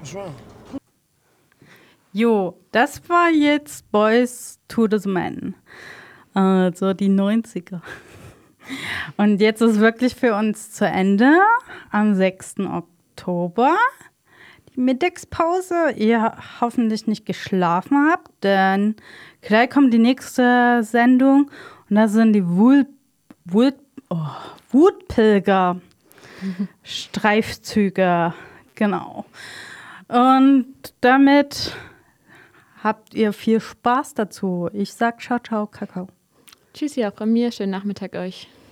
Jo, das war jetzt Boys to the Men. Also die 90er. Und jetzt ist wirklich für uns zu Ende. Am 6. Oktober. Die Mittagspause. Ihr hoffentlich nicht geschlafen habt, denn gleich kommt die nächste Sendung. Und das sind die Wutpilger. Streifzüge. Genau. Und damit habt ihr viel Spaß dazu. Ich sag ciao, ciao, Kakao. Tschüss, ja, von mir. Schönen Nachmittag euch.